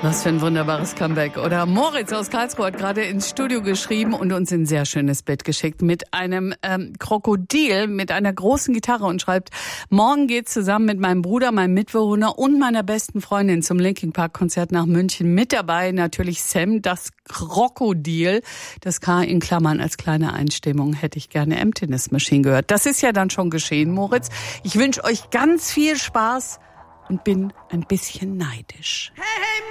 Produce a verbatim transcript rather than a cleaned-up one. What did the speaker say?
Was für ein wunderbares Comeback, oder? Moritz aus Karlsruhe hat gerade ins Studio geschrieben und uns ein sehr schönes Bild geschickt mit einem ähm, Krokodil mit einer großen Gitarre und schreibt: Morgen geht's zusammen mit meinem Bruder, meinem Mitbewohner und meiner besten Freundin zum Linkin Park Konzert nach München. Mit dabei natürlich Sam, das Krokodil. Das K in Klammern als kleine Einstimmung hätte ich gerne Emptiness Machine gehört. Das ist ja dann schon geschehen, Moritz. Ich wünsche euch ganz viel Spaß und bin ein bisschen neidisch. Hey, hey,